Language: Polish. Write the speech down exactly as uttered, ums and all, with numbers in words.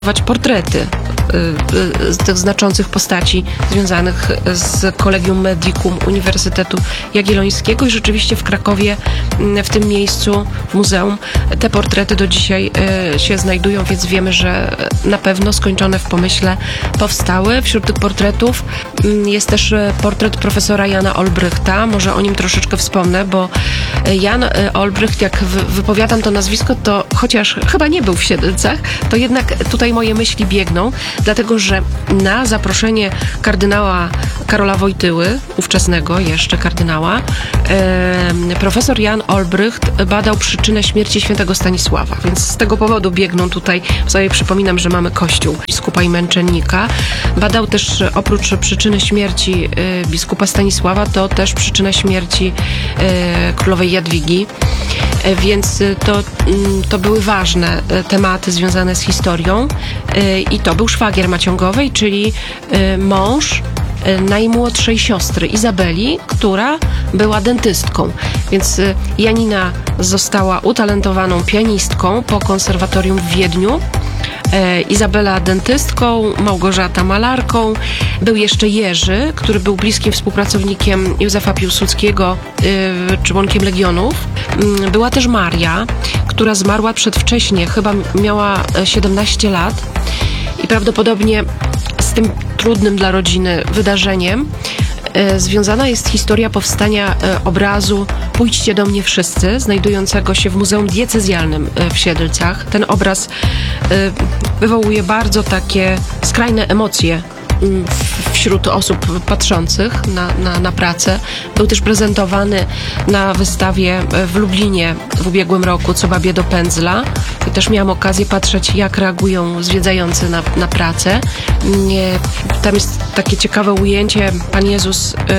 portrety z tych znaczących postaci związanych z Collegium Medicum Uniwersytetu Jagiellońskiego i rzeczywiście w Krakowie, w tym miejscu, w muzeum, te portrety do dzisiaj się znajdują, więc wiemy, że na pewno skończone w pomyśle powstały. Wśród tych portretów jest też portret profesora Jana Olbrychta. Może o nim troszeczkę wspomnę, bo Jan Olbrycht, jak wypowiadam to nazwisko, to chociaż chyba nie był w Siedlcach, to jednak tutaj moje myśli biegną, dlatego że na zaproszenie kardynała Karola Wojtyły, ówczesnego jeszcze kardynała, e, profesor Jan Olbrycht badał przyczynę śmierci świętego Stanisława, więc z tego powodu biegną tutaj, sobie przypominam, że mamy kościół biskupa i męczennika. Badał też oprócz przyczyny śmierci e, biskupa Stanisława, to też przyczyna śmierci e, królowej Jadwigi. Więc to, to były ważne tematy związane z historią i to był szwagier Maciągowej, czyli mąż najmłodszej siostry Izabeli, która była dentystką. Więc Janina została utalentowaną pianistką po konserwatorium w Wiedniu, Izabela dentystką, Małgorzata malarką. Był jeszcze Jerzy, który był bliskim współpracownikiem Józefa Piłsudskiego, członkiem Legionów. Była też Maria, która zmarła przedwcześnie, chyba miała siedemnaście lat i prawdopodobnie z tym trudnym dla rodziny wydarzeniem związana jest historia powstania obrazu Pójdźcie do mnie wszyscy, znajdującego się w Muzeum Diecezjalnym w Siedlcach. Ten obraz wywołuje bardzo takie skrajne emocje wśród osób patrzących na, na, na pracę. Był też prezentowany na wystawie w Lublinie w ubiegłym roku, Co babie do pędzla. I też miałam okazję patrzeć, jak reagują zwiedzający na, na pracę. Tam jest takie ciekawe ujęcie. Pan Jezus